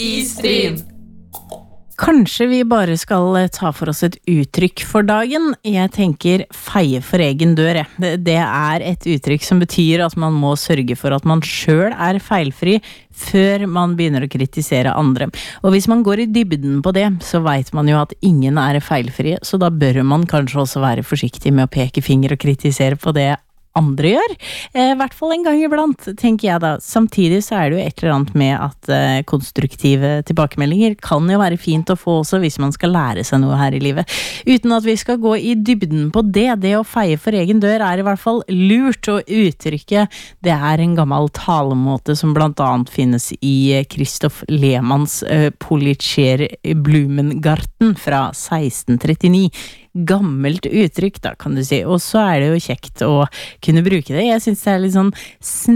Istrid. Kanskje vi bare skal ta for oss et uttrykk for dagen. Jeg tenker feie for egen dør. Det et uttrykk som betyr at man må sørge for at man selv feilfri før man begynner å kritisere andre. Og hvis man går i dybden på det, så vet man jo at ingen feilfrie, så da bør man kanskje også være forsiktig med å peke finger og kritisere på det andre gjør. I hvert fall en gang iblant, tenker jeg da. Samtidig så det jo et eller annet med at konstruktive tilbakemeldinger kan jo være fint å få også hvis man skal lære seg noe her i livet. Uten at vi skal gå i dybden på det å feie for egen dør i hvert fall lurt, og uttrykket det en gammel talemåte som blant annet finnes i Christoph Lehmanns Politscher Blumengarten fra 1639. Gammelt uttrykk da, kan du si. Og så det jo kjekt å kunne bruke det. Jeg synes det litt sånn